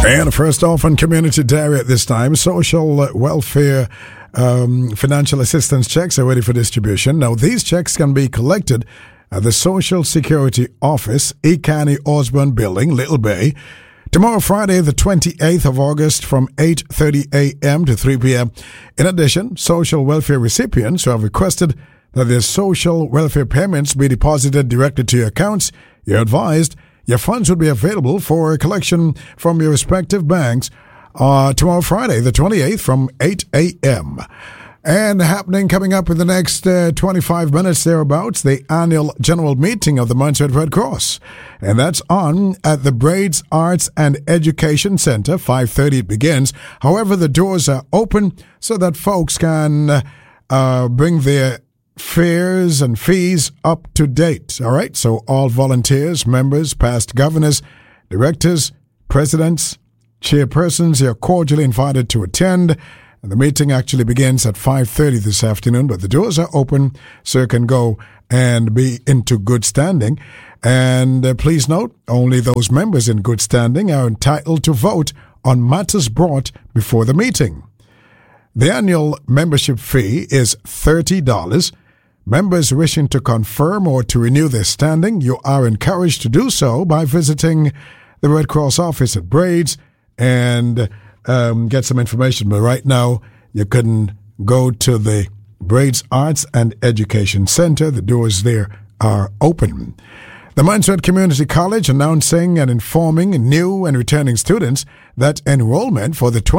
And first off on Community Dairy at this time, social welfare financial assistance checks are ready for distribution. Now, these checks can be collected at the Social Security Office, Ekani Osborne Building, Little Bay, tomorrow, Friday, the 28th of August, from 8:30 a.m. to 3 p.m. In addition, social welfare recipients who have requested that their social welfare payments be deposited directly to your accounts, you're advised your funds will be available for collection from your respective banks tomorrow, Friday, the 28th, from 8 a.m. And happening coming up in the next 25 minutes thereabouts, the annual general meeting of the Montserrat Red Cross. And that's on at the Braids Arts and Education Center. 5:30 it begins. However, the doors are open so that folks can bring their fares and fees up to date. All right, so all volunteers, members, past governors, directors, presidents, chairpersons, you're cordially invited to attend. And the meeting actually begins at 5:30 this afternoon, but the doors are open so you can go and be into good standing. And please note, only those members in good standing are entitled to vote on matters brought before the meeting. The annual membership fee is $30. Members wishing to confirm or to renew their standing, you are encouraged to do so by visiting the Red Cross office at Braids and get some information. But right now, you can go to the Braids Arts and Education Center. The doors there are open. The Montserrat Community College announcing and informing new and returning students that enrollment for the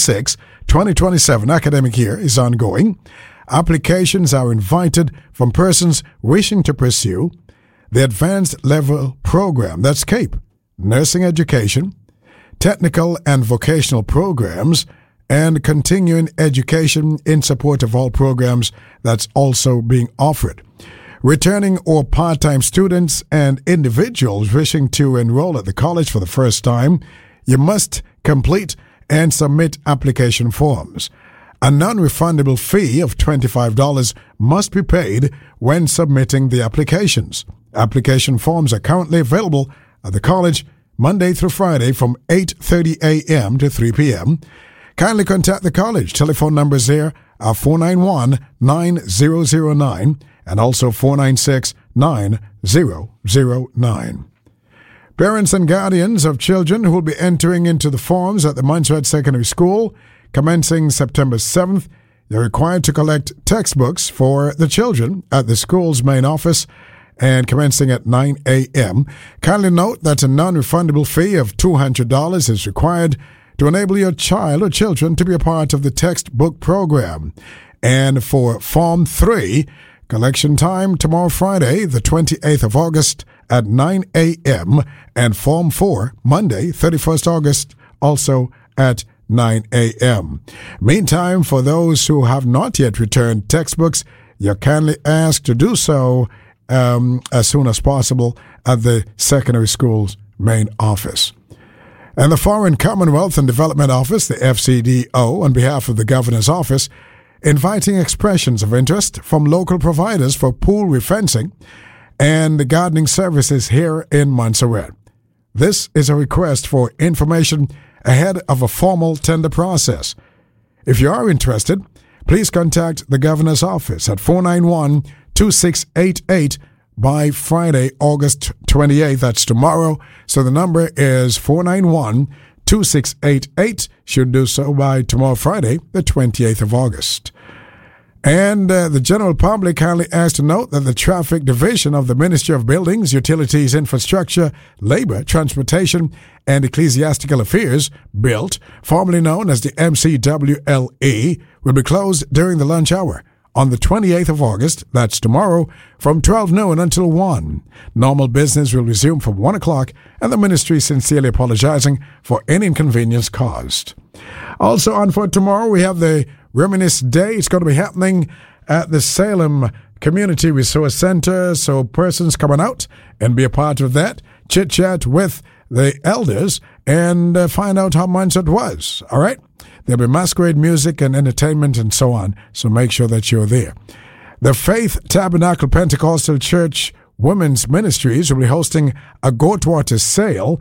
2026-2027 academic year is ongoing. Applications are invited from persons wishing to pursue the advanced level program, that's CAPE, nursing education, technical and vocational programs, and continuing education in support of all programs that's also being offered. Returning or part-time students and individuals wishing to enroll at the college for the first time, you must complete and submit application forms. A non-refundable fee of $25 must be paid when submitting the applications. Application forms are currently available at the college Monday through Friday from 8:30 a.m. to 3 p.m. Kindly contact the college. Telephone numbers there are 491-9009 and also 496-9009. Parents and guardians of children who will be entering into the forms at the Montserrat Secondary School commencing September 7th, you're required to collect textbooks for the children at the school's main office and commencing at 9 a.m. Kindly note that a non-refundable fee of $200 is required to enable your child or children to be a part of the textbook program. And for Form 3, collection time tomorrow, Friday, the 28th of August at 9 a.m. and Form 4, Monday, 31st August, also at 9 a.m. Meantime, for those who have not yet returned textbooks, you're kindly asked to do so as soon as possible at the secondary school's main office. And the Foreign Commonwealth and Development Office, the FCDO, on behalf of the Governor's Office, inviting expressions of interest from local providers for pool refencing and gardening services here in Montserrat. This is a request for information ahead of a formal tender process. If you are interested, please contact the Governor's Office at 491-2688 by Friday, August 28th. That's tomorrow. So the number is 491-2688. Should do so by tomorrow, Friday, the 28th of August. And the general public kindly asked to note that the Traffic Division of the Ministry of Buildings, Utilities, Infrastructure, Labor, Transportation, and Ecclesiastical Affairs, BUILT, formerly known as the MCWLE, will be closed during the lunch hour on the 28th of August, that's tomorrow, from 12 noon until 1. Normal business will resume from 1 o'clock, and the ministry sincerely apologizing for any inconvenience caused. Also on for tomorrow, we have the Reminisce Day. It's going to be happening at the Salem Community Resource Center, so persons coming out and be a part of that, chit-chat with the elders, and find out how Montserrat was, all right? There'll be masquerade music and entertainment and so on, so make sure that you're there. The Faith Tabernacle Pentecostal Church Women's Ministries will be hosting a Goatwater sale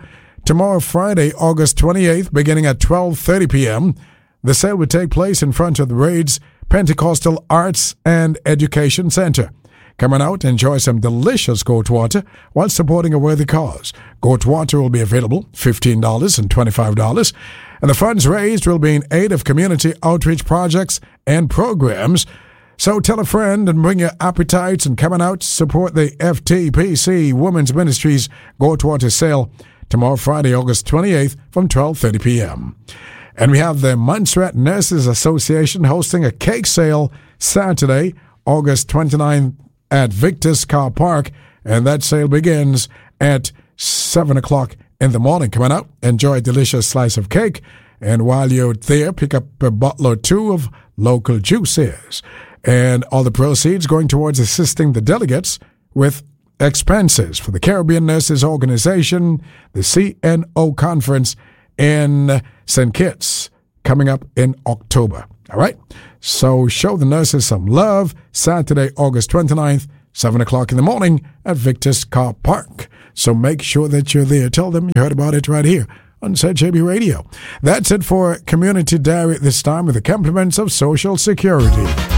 Tomorrow, Friday, August 28th, beginning at 12:30 p.m., the sale will take place in front of the Raids Pentecostal Arts and Education Center. Come on out, enjoy some delicious goat water while supporting a worthy cause. Goat water will be available, $15 and $25, and the funds raised will be in aid of community outreach projects and programs. So tell a friend and bring your appetites and come on out, support the FTPC Women's Ministries Goat Water Sale tomorrow, Friday, August 28th from 12:30 p.m. And we have the Montserrat Nurses Association hosting a cake sale Saturday, August 29th at Victor's Car Park, and that sale begins at 7 o'clock in the morning. Come on out, enjoy a delicious slice of cake, and while you're there, pick up a bottle or two of local juices. And all the proceeds going towards assisting the delegates with expenses for the Caribbean Nurses Organization, the CNO Conference in St. Kitts, coming up in October. All right? So show the nurses some love. Saturday, August 29th, 7 o'clock in the morning at Victor's Car Park. So make sure that you're there. Tell them you heard about it right here on ZJB Radio. That's it for Community Diary at this time with the compliments of Social Security.